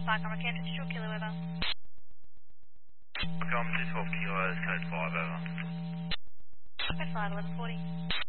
Park on Canton, 2 Kilo over. Welcome to 12 kilos, code 5 over. Code 5, 1140.